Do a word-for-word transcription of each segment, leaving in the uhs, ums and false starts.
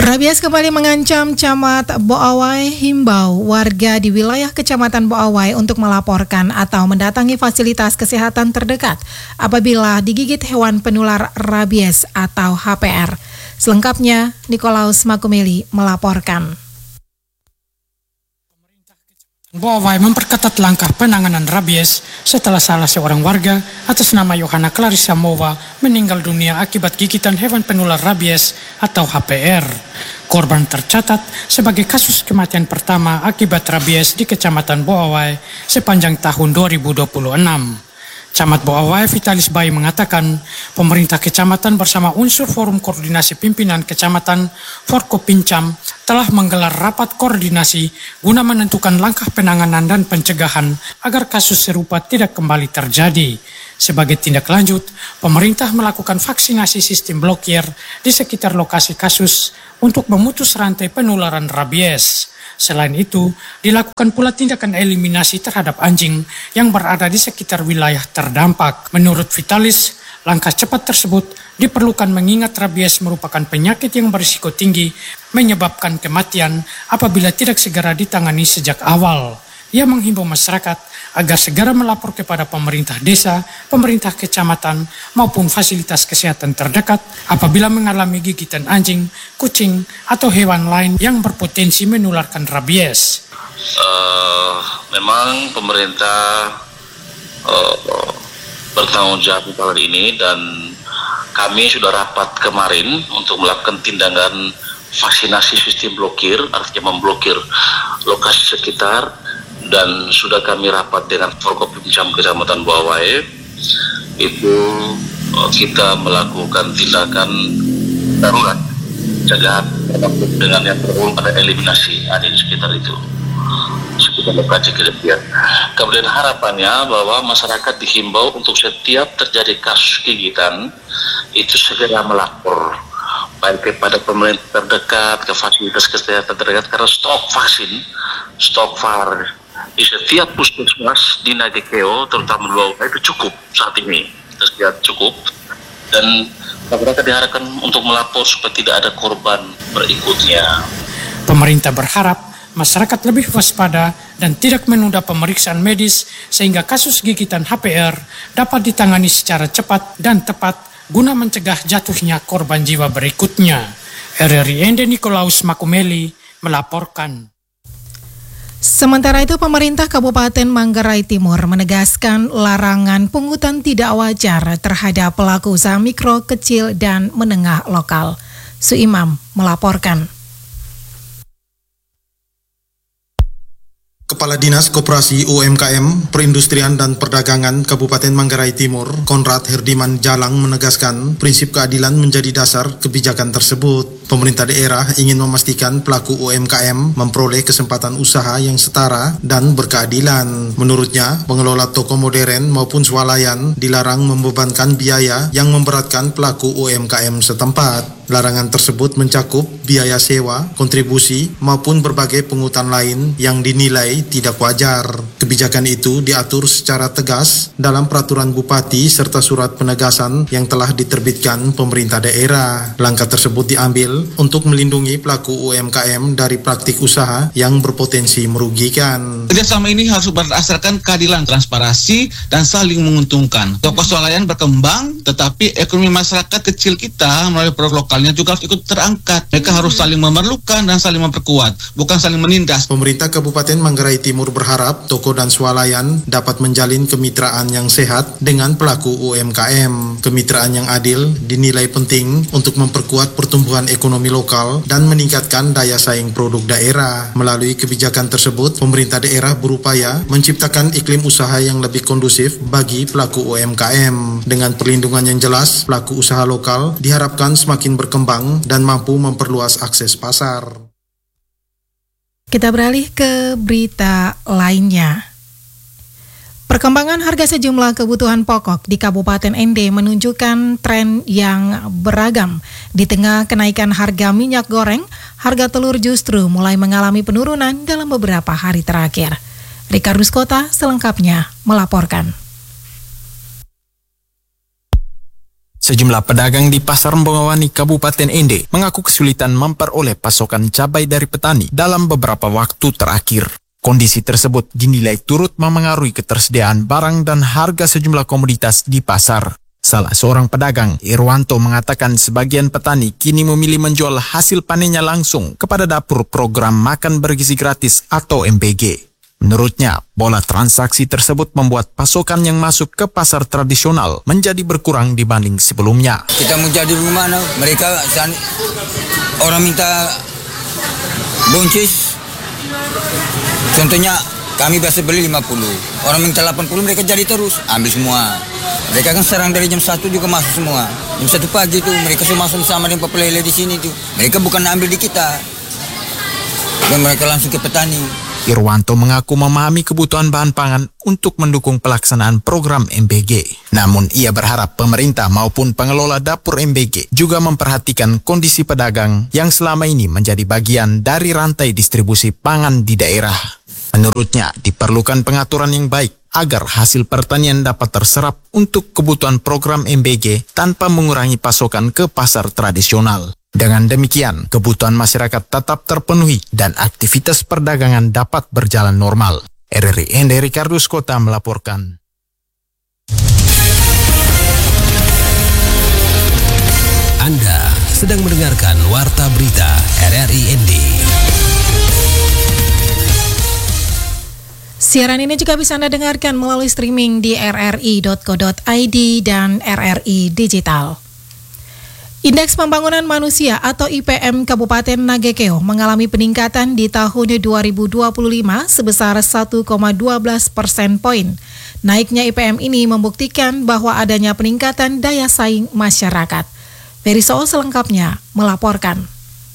Rabies kembali mengancam Camat Boawai, himbau warga di wilayah Kecamatan Boawai untuk melaporkan atau mendatangi fasilitas kesehatan terdekat apabila digigit hewan penular rabies atau H P R. Selengkapnya, Nikolaus Makumeli melaporkan. Boawai memperketat langkah penanganan rabies setelah salah seorang warga atas nama Yohana Clarissa Mova meninggal dunia akibat gigitan hewan penular rabies atau H P R. Korban tercatat sebagai kasus kematian pertama akibat rabies di Kecamatan Boawai sepanjang tahun dua ribu dua puluh enam. Camat Boawai Vitalis Bayi mengatakan pemerintah kecamatan bersama unsur Forum Koordinasi Pimpinan Kecamatan Forkopincam telah menggelar rapat koordinasi guna menentukan langkah penanganan dan pencegahan agar kasus serupa tidak kembali terjadi. Sebagai tindak lanjut, pemerintah melakukan vaksinasi sistem blokir di sekitar lokasi kasus untuk memutus rantai penularan rabies. Selain itu, dilakukan pula tindakan eliminasi terhadap anjing yang berada di sekitar wilayah terdampak. Menurut Vitalis, langkah cepat tersebut diperlukan mengingat rabies merupakan penyakit yang berisiko tinggi menyebabkan kematian apabila tidak segera ditangani sejak awal. Ia menghimbau masyarakat agar segera melapor kepada pemerintah desa, pemerintah kecamatan, maupun fasilitas kesehatan terdekat apabila mengalami gigitan anjing, kucing, atau hewan lain yang berpotensi menularkan rabies. Uh, memang pemerintah uh, bertanggung jawab hal ini dan kami sudah rapat kemarin untuk melakukan tindakan vaksinasi sistem blokir, artinya memblokir lokasi sekitar. Dan sudah kami rapat dengan Forkopincam Kecamatan Boawai, itu kita melakukan tindakan darurat pencegahan dengan yang tergolong pada eliminasi ada di sekitar itu, sekitar lokasi kejadian. Kemudian harapannya bahwa masyarakat dihimbau untuk setiap terjadi kasus gigitan itu segera melapor baik kepada pemerintah terdekat, ke fasilitas kesehatan terdekat, karena stok vaksin, stok var di setiap puskesmas di Nagekeo, terutama di Boawai itu cukup saat ini, tersedia cukup, dan masyarakat diharapkan untuk melapor supaya tidak ada korban berikutnya. Pemerintah berharap masyarakat lebih waspada dan tidak menunda pemeriksaan medis sehingga kasus gigitan H P R dapat ditangani secara cepat dan tepat guna mencegah jatuhnya korban jiwa berikutnya. R R I Ende Nikolaus Makumeli melaporkan. Sementara itu, pemerintah Kabupaten Manggarai Timur menegaskan larangan pungutan tidak wajar terhadap pelaku usaha mikro, kecil, dan menengah lokal. Suimam melaporkan. Kepala Dinas Koperasi U M K M, Perindustrian dan Perdagangan Kabupaten Manggarai Timur, Konrad Herdiman Jalang menegaskan prinsip keadilan menjadi dasar kebijakan tersebut. Pemerintah daerah ingin memastikan pelaku U M K M memperoleh kesempatan usaha yang setara dan berkeadilan. Menurutnya, pengelola toko modern maupun swalayan dilarang membebankan biaya yang memberatkan pelaku U M K M setempat. Larangan tersebut mencakup biaya sewa, kontribusi, maupun berbagai pungutan lain yang dinilai tidak wajar. Kebijakan itu diatur secara tegas dalam peraturan bupati serta surat penegasan yang telah diterbitkan pemerintah daerah. Langkah tersebut diambil untuk melindungi pelaku U M K M dari praktik usaha yang berpotensi merugikan. Kerjasama ini harus berdasarkan keadilan, transparansi, dan saling menguntungkan. Toko swalayan berkembang, tetapi ekonomi masyarakat kecil kita melalui produk lokalnya juga harus ikut terangkat. Mereka hmm. harus saling memerlukan dan saling memperkuat, bukan saling menindas. Pemerintah Kabupaten Manggarai Timur berharap toko dan swalayan dapat menjalin kemitraan yang sehat dengan pelaku U M K M. Kemitraan yang adil dinilai penting untuk memperkuat pertumbuhan ekonomi lokal dan meningkatkan daya saing produk daerah. Melalui kebijakan tersebut, pemerintah daerah berupaya menciptakan iklim usaha yang lebih kondusif bagi pelaku U M K M. Dengan perlindungan yang jelas, pelaku usaha lokal diharapkan semakin berkembang dan mampu memperluas akses pasar. Kita beralih ke berita lainnya. Perkembangan harga sejumlah kebutuhan pokok di Kabupaten Ende menunjukkan tren yang beragam. Di tengah kenaikan harga minyak goreng, harga telur justru mulai mengalami penurunan dalam beberapa hari terakhir. Rika Ruskota selengkapnya melaporkan. Sejumlah pedagang di Pasar Mbongawani, Kabupaten Ende mengaku kesulitan memperoleh pasokan cabai dari petani dalam beberapa waktu terakhir. Kondisi tersebut dinilai turut memengaruhi ketersediaan barang dan harga sejumlah komoditas di pasar. Salah seorang pedagang, Irwanto, mengatakan sebagian petani kini memilih menjual hasil panennya langsung kepada dapur program makan bergizi gratis atau M B G. Menurutnya, pola transaksi tersebut membuat pasokan yang masuk ke pasar tradisional menjadi berkurang dibanding sebelumnya. Kita mau jadi rumah, mereka orang minta buncis. Contohnya kami biasa beli lima puluh, orang minta delapan puluh, mereka jadi terus ambil semua. Mereka kan serang dari jam satu juga masuk semua. Jam satu pagi tuh mereka semua masuk sama dengan pelele di sini tuh. Mereka bukan ambil di kita, dan mereka langsung ke petani. Irwanto mengaku memahami kebutuhan bahan pangan untuk mendukung pelaksanaan program M B G. Namun ia berharap pemerintah maupun pengelola dapur M B G juga memperhatikan kondisi pedagang yang selama ini menjadi bagian dari rantai distribusi pangan di daerah. Menurutnya diperlukan pengaturan yang baik agar hasil pertanian dapat terserap untuk kebutuhan program M B G tanpa mengurangi pasokan ke pasar tradisional. Dengan demikian, kebutuhan masyarakat tetap terpenuhi dan aktivitas perdagangan dapat berjalan normal. R R I Ende Ricardus Kota melaporkan. Anda sedang mendengarkan Warta Berita R R I Ende. Siaran ini juga bisa Anda dengarkan melalui streaming di r r i dot co dot i d dan R R I Digital. Indeks Pembangunan Manusia atau I P M Kabupaten Nagekeo mengalami peningkatan di tahun dua ribu dua puluh lima sebesar satu koma satu dua persen poin. Naiknya I P M ini membuktikan bahwa adanya peningkatan daya saing masyarakat. Veriso selengkapnya melaporkan.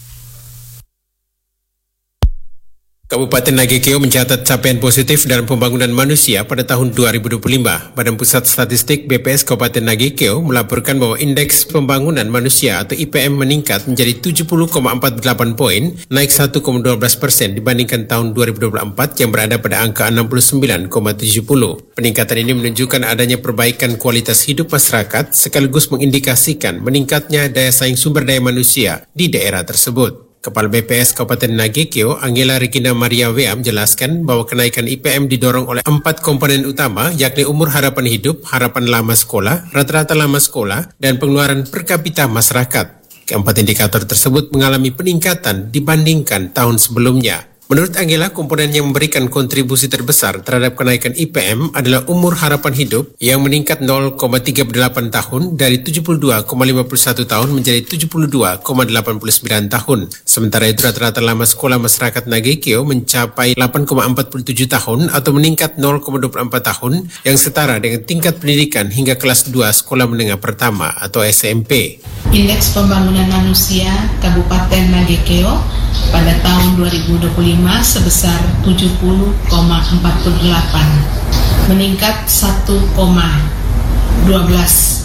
Kabupaten Nagekeo mencatat capaian positif dalam pembangunan manusia pada tahun dua ribu dua puluh lima. Badan Pusat Statistik B P S Kabupaten Nagekeo melaporkan bahwa indeks pembangunan manusia atau I P M meningkat menjadi tujuh puluh koma empat delapan poin, naik satu koma satu dua persen dibandingkan tahun dua ribu dua puluh empat yang berada pada angka enam puluh sembilan koma tujuh nol. Peningkatan ini menunjukkan adanya perbaikan kualitas hidup masyarakat sekaligus mengindikasikan meningkatnya daya saing sumber daya manusia di daerah tersebut. Kepala B P S Kabupaten Nagekeo, Angela Regina Maria W A menjelaskan bahwa kenaikan I P M didorong oleh empat komponen utama, yakni umur harapan hidup, harapan lama sekolah, rata-rata lama sekolah, dan pengeluaran per kapita masyarakat. Keempat indikator tersebut mengalami peningkatan dibandingkan tahun sebelumnya. Menurut Angela, komponen yang memberikan kontribusi terbesar terhadap kenaikan I P M adalah umur harapan hidup yang meningkat nol koma tiga delapan tahun dari tujuh puluh dua koma lima satu tahun menjadi tujuh puluh dua koma delapan sembilan tahun. Sementara itu rata-rata lama sekolah masyarakat Nagekeo mencapai delapan koma empat tujuh tahun atau meningkat nol koma dua puluh empat tahun yang setara dengan tingkat pendidikan hingga kelas dua sekolah menengah pertama atau S M P. Indeks Pembangunan Manusia Kabupaten Nagekeo pada tahun dua ribu dua puluh lima sebesar tujuh puluh koma empat delapan, meningkat satu koma satu dua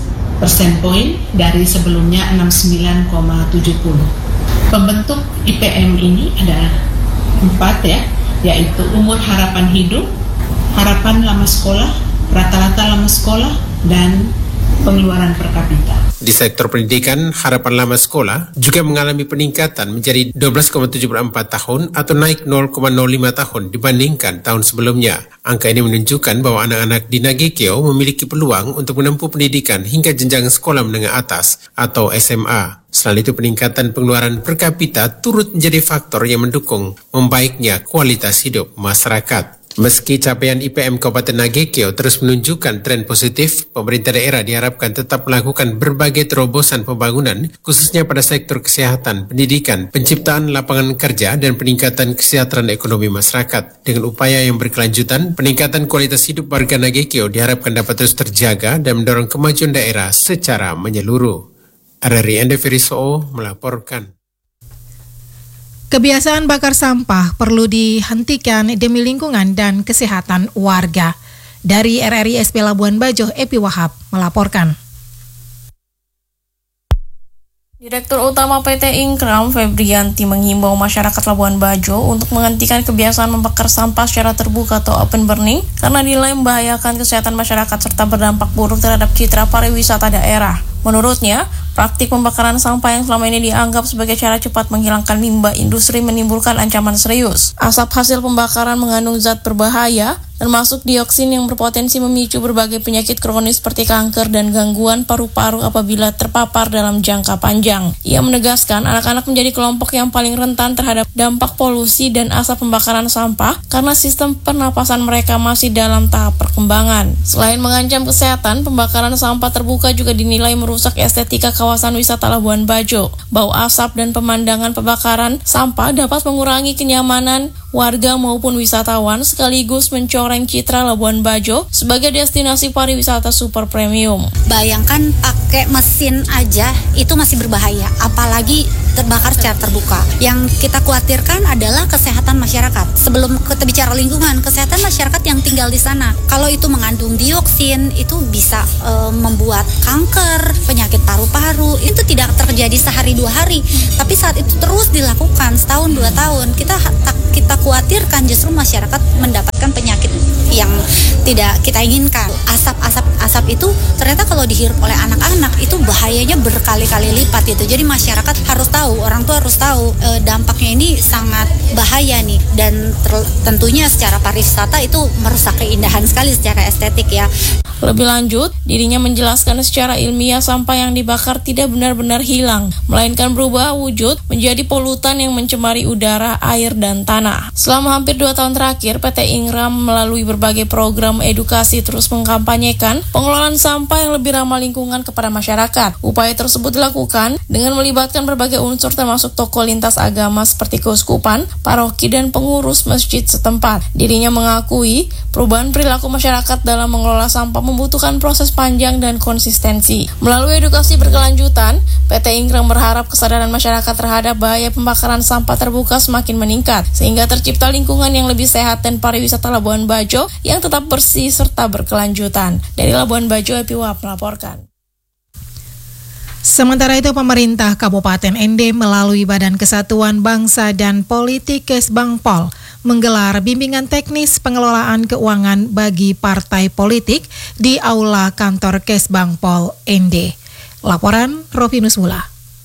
persen poin dari sebelumnya enam puluh sembilan koma tujuh nol. Pembentuk I P M ini ada empat ya, yaitu umur harapan hidup, harapan lama sekolah, rata-rata lama sekolah, dan pengeluaran per kapita. Di sektor pendidikan, harapan lama sekolah juga mengalami peningkatan menjadi dua belas koma tujuh empat tahun atau naik nol koma nol lima tahun dibandingkan tahun sebelumnya. Angka ini menunjukkan bahwa anak-anak di Nagekeo memiliki peluang untuk menempuh pendidikan hingga jenjang sekolah menengah atas atau S M A. Selain itu, peningkatan pengeluaran per kapita turut menjadi faktor yang mendukung membaiknya kualitas hidup masyarakat. Meski capaian I P M Kabupaten Nagekeo terus menunjukkan tren positif, pemerintah daerah diharapkan tetap melakukan berbagai terobosan pembangunan, khususnya pada sektor kesehatan, pendidikan, penciptaan lapangan kerja, dan peningkatan kesejahteraan ekonomi masyarakat. Dengan upaya yang berkelanjutan, peningkatan kualitas hidup warga Nagekeo diharapkan dapat terus terjaga dan mendorong kemajuan daerah secara menyeluruh. R R I Ende Veriso melaporkan. Kebiasaan bakar sampah perlu dihentikan demi lingkungan dan kesehatan warga. Dari R R I S P Labuan Bajo, Epi Wahab melaporkan. Direktur Utama P T Inkram, Febrianti, menghimbau masyarakat Labuan Bajo untuk menghentikan kebiasaan membakar sampah secara terbuka atau open burning karena dinilai membahayakan kesehatan masyarakat serta berdampak buruk terhadap citra pariwisata daerah. Menurutnya, praktik pembakaran sampah yang selama ini dianggap sebagai cara cepat menghilangkan limbah industri menimbulkan ancaman serius. Asap hasil pembakaran mengandung zat berbahaya, termasuk dioksin yang berpotensi memicu berbagai penyakit kronis seperti kanker dan gangguan paru-paru apabila terpapar dalam jangka panjang. Ia menegaskan anak-anak menjadi kelompok yang paling rentan terhadap dampak polusi dan asap pembakaran sampah karena sistem pernapasan mereka masih dalam tahap perkembangan. Selain mengancam kesehatan, pembakaran sampah terbuka juga dinilai merusak estetika kawasan wisata Labuan Bajo. Bau asap dan pemandangan pembakaran sampah dapat mengurangi kenyamanan warga maupun wisatawan sekaligus mencoreng citra Labuan Bajo sebagai destinasi pariwisata super premium. Bayangkan pakai mesin aja itu masih berbahaya, apalagi terbakar secara terbuka. Yang kita khawatirkan adalah kesehatan masyarakat. Sebelum kita bicara lingkungan, kesehatan masyarakat yang tinggal di sana. Kalau itu mengandung dioksin, itu bisa e, membuat kanker, penyakit paru-paru. Itu tidak terjadi sehari dua hari, tapi saat itu terus dilakukan setahun dua tahun, kita kita khawatirkan justru masyarakat mendapatkan penyakit yang tidak kita inginkan. Asap-asap asap itu ternyata kalau dihirup oleh anak-anak itu bahayanya berkali-kali lipat gitu. Jadi masyarakat harus tahu, orang tua harus tahu e, dampaknya ini sangat bahaya nih, dan ter, tentunya secara pariwisata itu merusak keindahan sekali secara estetik ya. Lebih lanjut, dirinya menjelaskan secara ilmiah sampah yang dibakar tidak benar-benar hilang, melainkan berubah wujud menjadi polutan yang mencemari udara, air, dan tanah. Selama hampir dua tahun terakhir, P T Ingram melalui berbagai program edukasi terus mengkampanyekan pengelolaan sampah yang lebih ramah lingkungan kepada masyarakat. Upaya tersebut dilakukan dengan melibatkan berbagai unsur termasuk tokoh lintas agama seperti keuskupan, paroki, dan pengurus masjid setempat. Dirinya mengakui perubahan perilaku masyarakat dalam mengelola sampah membutuhkan proses panjang dan konsistensi. Melalui edukasi berkelanjutan, P T Ingram berharap kesadaran masyarakat terhadap bahaya pembakaran sampah terbuka semakin meningkat, sehingga tercipta lingkungan yang lebih sehat dan pariwisata Labuan Bajo yang tetap bersih serta berkelanjutan. Dari Labuan Bajo, Epi Wap melaporkan. Sementara itu, pemerintah Kabupaten Ende melalui Badan Kesatuan Bangsa dan Politik Kesbangpol menggelar bimbingan teknis pengelolaan keuangan bagi partai politik di Aula Kantor Kesbangpol Ende. Laporan Rovinus Mula.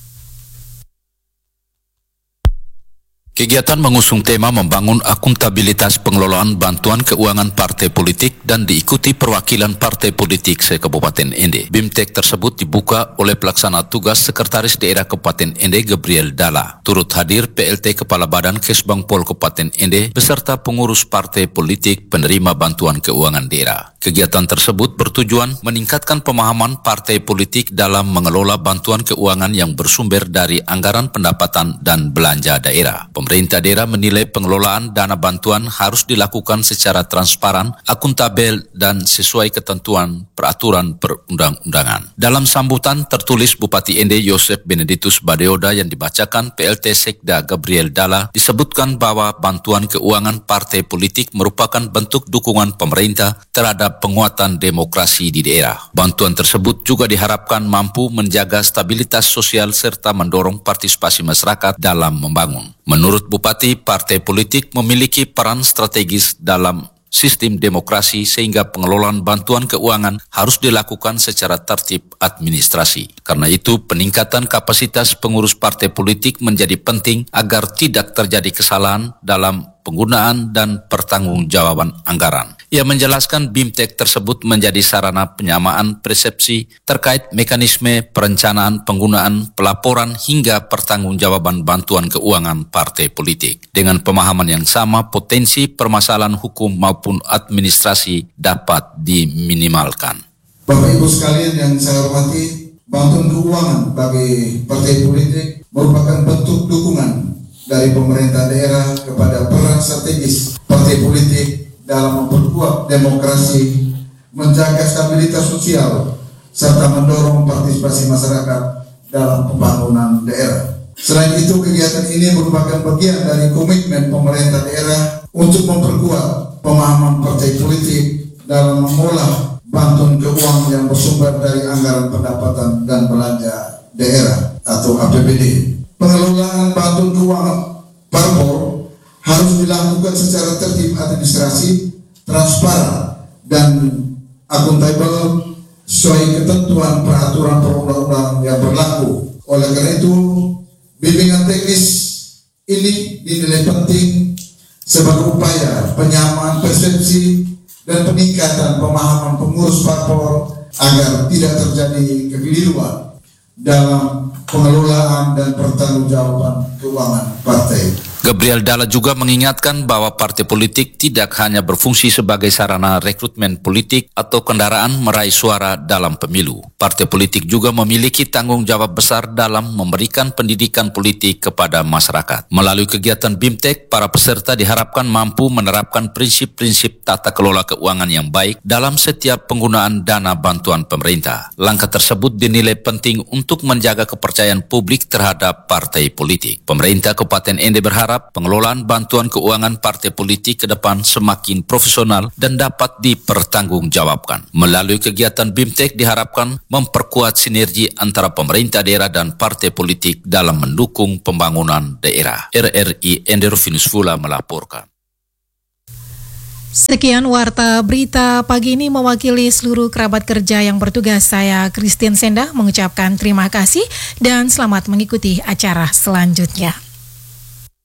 Kegiatan mengusung tema membangun akuntabilitas pengelolaan bantuan keuangan partai politik dan diikuti perwakilan partai politik se-Kabupaten Ende. BIMTEK tersebut dibuka oleh pelaksana tugas Sekretaris Daerah Kabupaten Ende Gabriel Dalla. Turut hadir P L T Kepala Badan Kesbangpol Kabupaten Ende beserta pengurus partai politik penerima bantuan keuangan daerah. Kegiatan tersebut bertujuan meningkatkan pemahaman partai politik dalam mengelola bantuan keuangan yang bersumber dari anggaran pendapatan dan belanja daerah. Pemerintah daerah menilai pengelolaan dana bantuan harus dilakukan secara transparan, akuntabel, dan sesuai ketentuan peraturan perundang-undangan. Dalam sambutan tertulis Bupati Ende Yosef Benedictus Badeoda yang dibacakan P L T Sekda Gabriel Dalla, disebutkan bahwa bantuan keuangan partai politik merupakan bentuk dukungan pemerintah terhadap penguatan demokrasi di daerah. Bantuan tersebut juga diharapkan mampu menjaga stabilitas sosial serta mendorong partisipasi masyarakat dalam membangun. Menurut Bupati, partai politik memiliki peran strategis dalam sistem demokrasi sehingga pengelolaan bantuan keuangan harus dilakukan secara tertib administrasi. Karena itu, peningkatan kapasitas pengurus partai politik menjadi penting agar tidak terjadi kesalahan dalam penggunaan dan pertanggungjawaban anggaran. Ia menjelaskan BIMTEK tersebut menjadi sarana penyamaan persepsi terkait mekanisme perencanaan, penggunaan, pelaporan hingga pertanggungjawaban bantuan keuangan partai politik. Dengan pemahaman yang sama, potensi permasalahan hukum maupun administrasi dapat diminimalkan. Bapak Ibu sekalian yang saya hormati, bantuan keuangan bagi partai politik merupakan bentuk dukungan dari pemerintah daerah kepada peran strategis partai politik dalam memperkuat demokrasi, menjaga stabilitas sosial, serta mendorong partisipasi masyarakat dalam pembangunan daerah. Selain itu, kegiatan ini merupakan bagian dari komitmen pemerintah daerah untuk memperkuat pemahaman partai politik dalam mengolah bantuan keuangan yang bersumber dari anggaran pendapatan dan belanja daerah atau A P B D. Pengelolaan bantuan keuangan parpol harus dilakukan secara tertib administrasi, transparan, dan akuntabel sesuai ketentuan peraturan perundang-undangan yang berlaku. Oleh karena itu, bimbingan teknis ini dinilai penting sebagai upaya penyamaan persepsi dan peningkatan pemahaman pengurus parpol agar tidak terjadi kekeliruan dalam pengelolaan dan pertanggungjawaban keuangan partai. Gabriel Dalla juga mengingatkan bahwa partai politik tidak hanya berfungsi sebagai sarana rekrutmen politik atau kendaraan meraih suara dalam pemilu. Partai politik juga memiliki tanggung jawab besar dalam memberikan pendidikan politik kepada masyarakat. Melalui kegiatan BIMTEK, para peserta diharapkan mampu menerapkan prinsip-prinsip tata kelola keuangan yang baik dalam setiap penggunaan dana bantuan pemerintah. Langkah tersebut dinilai penting untuk menjaga kepercayaan publik terhadap partai politik. Pemerintah Kabupaten Ende berharap pengelolaan bantuan keuangan partai politik ke depan semakin profesional dan dapat dipertanggungjawabkan. Melalui kegiatan BIMTEK diharapkan memperkuat sinergi antara pemerintah daerah dan partai politik dalam mendukung pembangunan daerah. R R I Ende Rufinus Fula melaporkan. Sekian warta berita pagi ini, mewakili seluruh kerabat kerja yang bertugas, saya Christine Senda mengucapkan terima kasih dan selamat mengikuti acara selanjutnya.